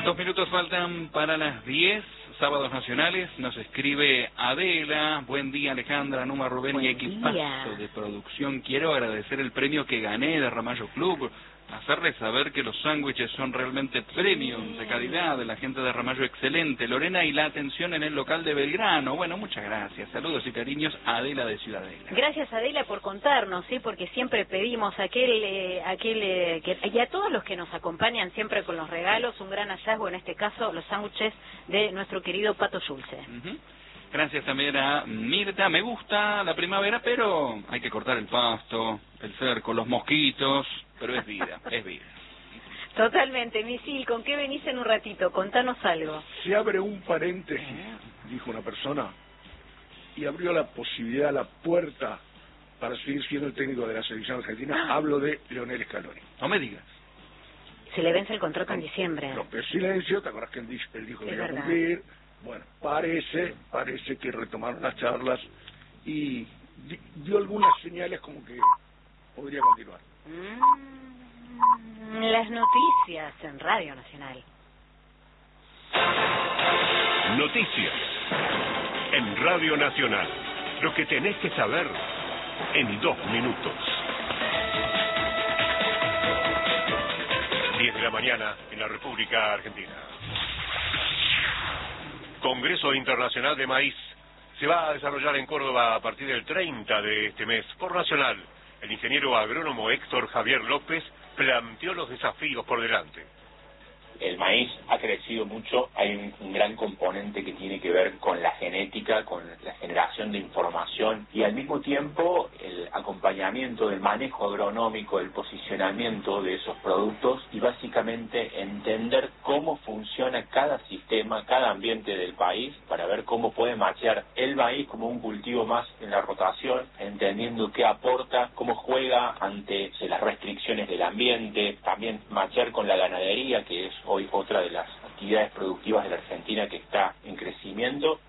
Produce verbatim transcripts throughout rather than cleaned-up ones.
Dos minutos faltan para las diez, sábados nacionales. Nos escribe Adela. Buen día, Alejandra, Numa, Rubén Buen y equipazo día. de producción. Quiero agradecer el premio que gané de Ramallo Club. Hacerles saber que los sándwiches son realmente premium, de calidad, de la gente de Ramallo excelente. Lorena, y la atención en el local de Belgrano. Bueno, muchas gracias. Saludos y cariños, Adela de Ciudadela. Gracias, Adela, por contarnos, ¿sí? Porque siempre pedimos aquel, eh, aquel eh, que, y a todos los que nos acompañan siempre con los regalos, un gran hallazgo, en este caso, los sándwiches de nuestro querido Pato Dulce. Uh-huh. Gracias también a Mirta. Me gusta la primavera, pero hay que cortar el pasto, el cerco, los mosquitos, pero es vida, es vida. Totalmente. Misil, ¿con qué venís en un ratito? Contanos algo. Se abre un paréntesis, dijo una persona, y abrió la posibilidad, la puerta para seguir siendo el técnico de la selección argentina. Ah. Hablo de Leonel Scaloni. No me digas. Se le vence el contrato en diciembre. Rompió el silencio, ¿te acuerdas que él dijo, él dijo que Es iba a verdad. cumplir? Bueno, parece, parece que retomaron las charlas y di, dio algunas señales como que podría continuar. Mm, las noticias en Radio Nacional. Noticias en Radio Nacional. Lo que tenés que saber en dos minutos. diez de la mañana en la República Argentina. Congreso Internacional de Maíz se va a desarrollar en Córdoba a partir del treinta de este mes. Por Nacional, el ingeniero agrónomo Héctor Javier López planteó los desafíos por delante. El maíz ha crecido mucho, hay un, un gran componente que tiene que ver con la genética, con la generación de información y al mismo tiempo el acompañamiento del manejo agronómico, el posicionamiento de esos productos y básicamente entender cómo funciona cada sistema, cada ambiente del país para ver cómo puede machear el maíz como un cultivo más en la rotación, entendiendo qué aporta, cómo juega ante las restricciones del ambiente, también machear con la ganadería, que es hoy otra de las actividades productivas de la Argentina que está en crecimiento.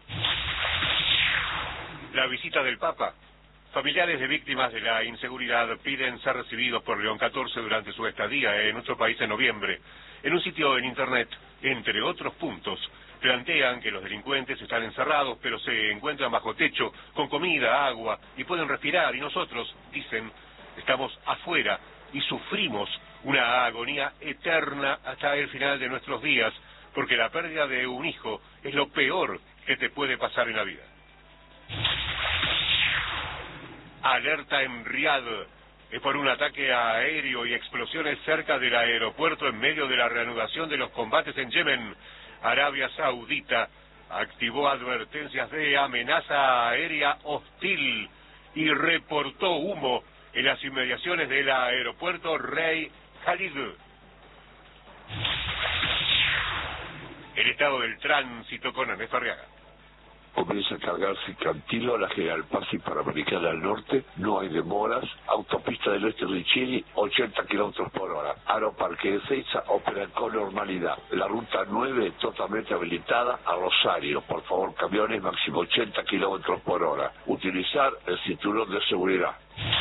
La visita del Papa. Familiares de víctimas de la inseguridad piden ser recibidos por León catorce durante su estadía en nuestro país en noviembre. En un sitio en Internet, entre otros puntos, plantean que los delincuentes están encerrados, pero se encuentran bajo techo, con comida, agua, y pueden respirar, y nosotros, dicen, estamos afuera y sufrimos una agonía eterna hasta el final de nuestros días, porque la pérdida de un hijo es lo peor que te puede pasar en la vida. Alerta en Riad es por un ataque aéreo y explosiones cerca del aeropuerto en medio de la reanudación de los combates en Yemen. Arabia Saudita activó advertencias de amenaza aérea hostil y reportó humo en las inmediaciones del aeropuerto Rey Khalid. El estado del tránsito con Andrés Farriaga. Comienza a cargarse Cantilo a la General Paz y Panamericana al norte, no hay demoras. Autopista del Este de Chile, ochenta kilómetros por hora. Aeroparque de Ezeiza operan con normalidad. La ruta nueve totalmente habilitada a Rosario. Por favor, camiones máximo ochenta kilómetros por hora. Utilizar el cinturón de seguridad.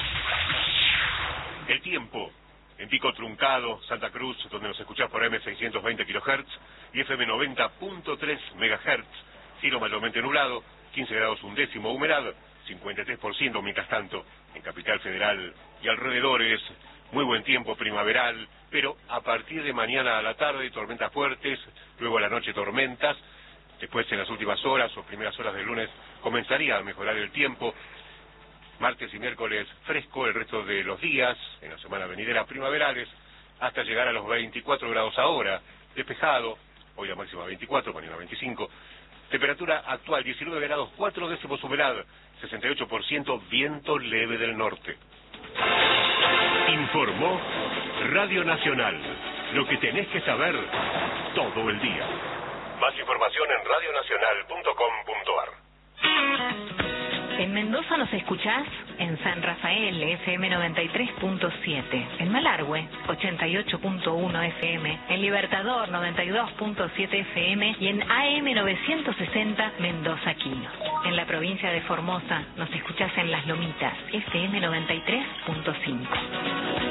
El tiempo. En Pico Truncado, Santa Cruz, donde nos escuchás por eme seiscientos veinte kilohertz y efe eme noventa punto tres megahertz. Cielo mayormente nublado, quince grados un décimo, humedad cincuenta y tres por ciento. Mientras tanto, en Capital Federal y alrededores, muy buen tiempo primaveral, pero a partir de mañana a la tarde, tormentas fuertes, luego a la noche tormentas, después en las últimas horas o primeras horas del lunes comenzaría a mejorar el tiempo. Martes y miércoles fresco, el resto de los días, en la semana venidera primaverales, hasta llegar a los veinticuatro grados ahora, despejado, hoy la máxima veinticuatro, mañana veinticinco, temperatura actual diecinueve grados cuatro décimos, humedad sesenta y ocho por ciento, viento leve del norte. Informó Radio Nacional, lo que tenés que saber todo el día. Más información en radio nacional punto com punto ar. En Mendoza nos escuchás en San Rafael, efe eme noventa y tres punto siete, en Malargüe, ochenta y ocho punto uno efe eme, en Libertador, noventa y dos punto siete efe eme y en a eme novecientos sesenta Mendoza Quino. En la provincia de Formosa nos escuchás en Las Lomitas, efe eme noventa y tres punto cinco.